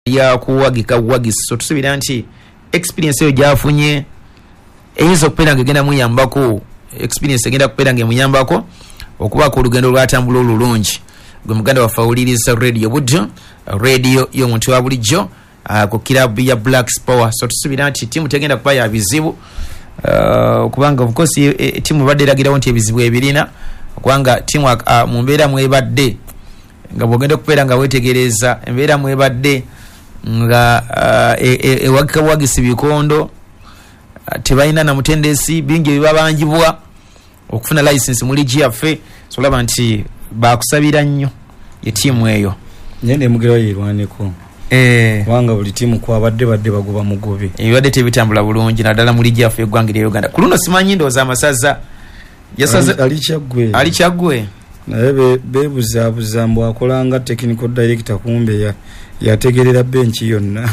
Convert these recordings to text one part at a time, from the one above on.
ya kuwagika wagiso tusubira nti experience yo jafunye eyizo kupera ngegenda muyambako experience egenda kupera nge muyambako okuba ku lugendo lwatambula olulungi gwe muganda wafauliriza radio budjo radio yo muntu wa bulijjo ku club ya Black Power so tusubira nti timu tegenda kuba ya bizibu kubanga of course timu baderagira wonti ebizibu ebirina kubanga timu mu mbeera mwebadde nga bogenda kupera nga wetegereza embeera mwebadde nga ewagika wagisi bikondo tebalina na mutendesi bingi bibabanjibwa okufuna license muri GFA so laba nti bakusabira nnyo ye timu eyo nyene mugero yirwaneko wanga buli timu kwa badde bagoba mugobe ebadde tebitambula bulungi nadala muri GFA gwangire Uganda kuluno simanyi ndoza amasaza yasaza alichagwe naye bebuzabuza mbu akolanga technical director kumbe yategerera benchi yonna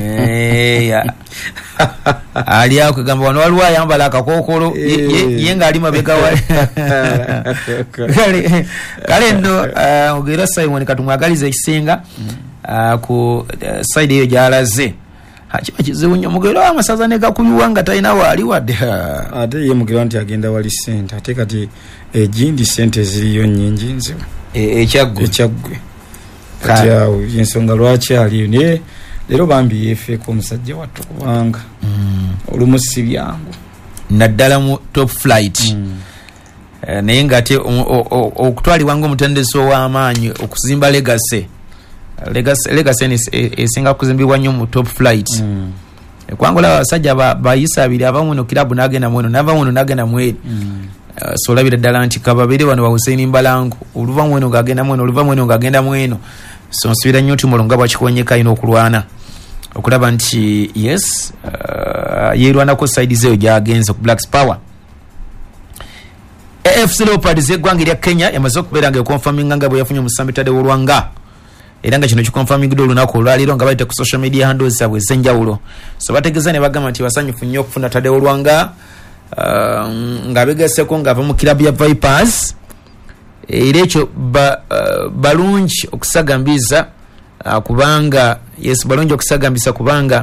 ali akugamba wano waliwo ayambala akakokolo yenga ali mabega wale kale ndo ogera Simon katumwagaliza ekisenga ku side eyo jalaze hakiba kizibu nnyo mugero amasaza ne gakuyuwanga talina wali wadde ate ye mugero nti agenda wali center ate kati ejindi center ziriyo nnyingi nzibu ekyagwe kati awo ensonga lwaki ali ne lero bambi yefe ko musajja wattu kubanga olumusi byangu naddala mu top flight naye ngate okutwalibwa ng'omutendeso w'amaanyi okuzimba legacy esinga kuzimbibwa nnyo mu top flight kwangola abasajja bayisa abiri abamu no kilabu n'agenda mweno n'abamu n'agenda mweri so labira ddala nti kababiri wano ba Hussein Mbalango oluva mweno ng'agenda mweno oluva mweno ng'agenda mweno so nsubira nnyo ti mulonga bwakikonyeka ino okulwana okulaba nti yes yerwanako side zeyo gyagenze ku Black Power AFC Leopards eggwanga erya Kenya yamaze okubeera nga ekonfaminga nga bwe yafunye omusambitade w'olwanga era nga kino kikonfamingidde olunaku olwaliro nga bayita ku social media handles zabwe ez'enjawulo so bategeeza ne bagamba nti basanyufu nnyo okufuna Tade Olwanga nga begeseko ng'ava mu kilabu ya Vipers era ekyo balungi okusagambiza kubanga yes balungi okusagambisa kubanga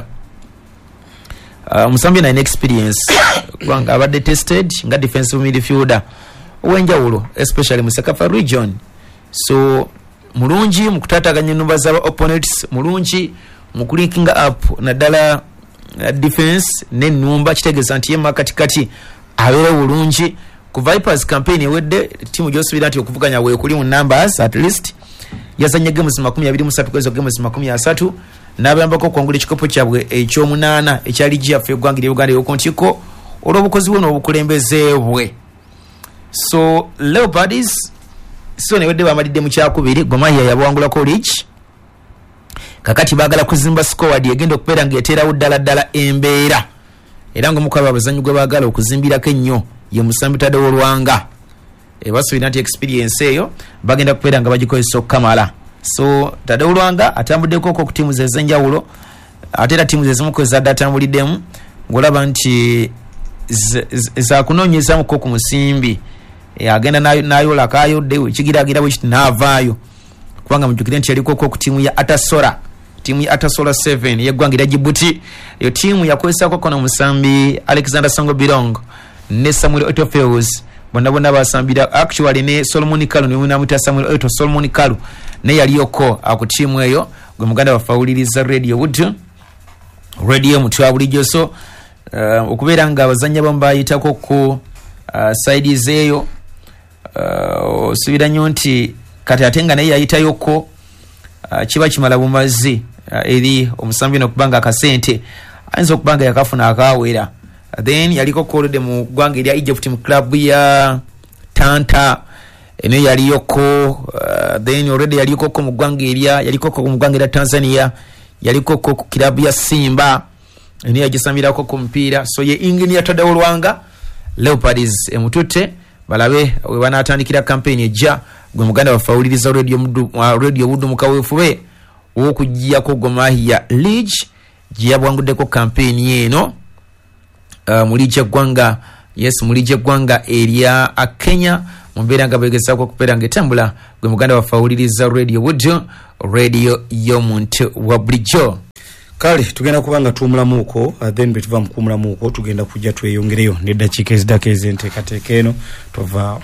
omusambi na experience kubanga abadde tested nga defensive midfielder ow'enjawulo especially mu Sekafa region so mulungi mu kutataganya ennumba z'aba opponents mulungi mu kulinkinga up naddala defense n'ennumba kitegeeza nti yemma katikati abeera bulungi ku Vipers campaign ewedde timu gyosubira nti okuvuganya weekuli mu numbers at least yazanye games 23 kwezo games 30 n'abayambako okwongula ekikopo kyabwe eky'omunaana ekya ligi yaffe eggwanga lya Uganda y'okuntiko olw'obukozi bwe n'obukulembeze bwe so Leopards so newedde bamalidde mu kyakubiri Gor Mahia yabawangula college kakati baagala kuzimba squad egenda okubeera ng'eteerawo ddala embeera era ng'omukaba abazanyi gwe baagala okuzimbirako ennyo ye musambi Tade Olwanga basuubira nti experience eyo bagenda kubeera nga bagikozesa okukamala so Tade Olwanga atambuddeko ku tiimu ze ez'enjawulo ate era tiimu ze zimukozesa dde atambuliddemu ng'olaba nti zakunoonyezamuko ku musimbi agenda nayola kayodde ekigiragira bwe kiti naavaayo kubanga mujjukire nti yaliko ku tiimu ya Atasola 7 yeggwanga erya Djibouti eyo tiimu yakozesako kono musambi Alexander Sango Bilong ne Samuel Etofels bonna basambira actually ne Solomon Kalu ne munamuta Samuel Eto Solomon Kalu ne yaliyoko ku tiimu eyo gwe muganda bafauliriza radio wood radio mutwa bulijjo so okubeera nga abazanya bambayitako ku side zeyo osubira nnyo nti kati ate nga naye yayitayoko kiba kimala bumazi eri omusambi n'okubanga akasente ayinza okubanga yakafuna akawera then yaliko kolode mu ggwanga erya Egypt mu club ya Tanta eno yaliyoko then already yaliko mu ggwanga erya yaliko mu ggwanga erya Tanzania yaliko ku club ya Simba eno yagisambirako ku mupiira so ye ingini ya Tade Olwanga Leopards emututte balabe we banatandikira campaign ejja gwe muganda bafauliriza radio Wudu mukawefube okujjako Gor Mahia League gyabwanguddeko campaign eno muri Gwanga yes muri Gwanga area Kenya mumbeera nga begezaako okubeera ng'etambula gwe muganda bafauliriza radio Wudu radio y'omuntu wa bulijjo. kale tugenda kubanga tuumulamuuko then bwe tuva mu kuumulamuuko tugenda kujja tweyongereyo n'eddakiika ezidako ez'enteekateeka eno tovaawo.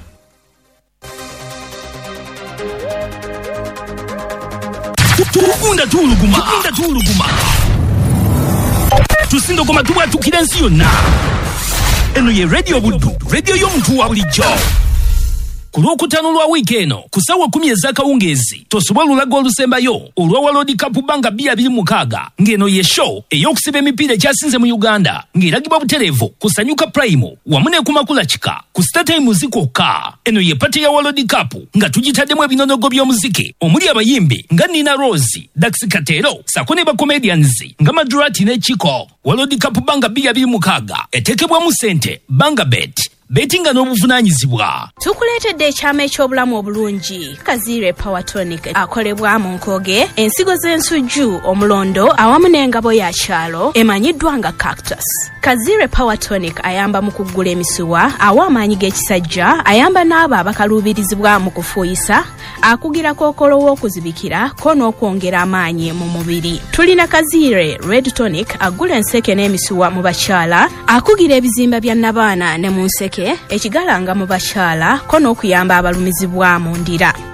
Tukunda tuluguma tusindogoma tubwatukira ensi yonna. Eno ye Radio Buddu, radio y'omuntu wa bulijjo. Ku Lwokutaano lwa wiiki eno ku ssaawa 10 ez'akawungeezi tosobola olulaga olusembayo olwa World Cup Banga 2026 ng'eno ye show ey'okusiba emipiira ekyasinze mu Uganda ng'eragibwa butereevu ku Sanyuka Prime wamu ne ku Makulachika ku StarTimes kwokka. Eno ye pate ya World Cup nga tugitaddemu ebinonogo by'omuziki omuli abayimbi nga Nina Rose, Dax Katero sako ne ba-comedians nga Madrati ne Chiko. World Cup Banga 2026 eteekebwamu ssente Banga Bet betinga n'obuvunaanyizibwa. Tukuleetedde ekyama eky'obulamu obulungi Kazire Power Tonic akolebwa mu Nkoge, ensigo z'ensujju, omulondo awamu n'engabo ya kyalo emanyiddwa nga Cactus. Kazire Power Tonic ayamba mu kuggula emisuwa, awa amaanyi g'ekisajja, ayamba n'abo abakaluubirizibwa mu kufuuyisa, akugira kookolo w'okuzibikira ko n'okwongera amaanyi mu mubiri. Tulina Kazire Red Tonic agula enseke n'emisuwa mu bakyala, akugira ebizimba bya nnabaana ne mu nseke ekigalanga mu bakyala ko n'okuyamba abalumizibwa mu ndira.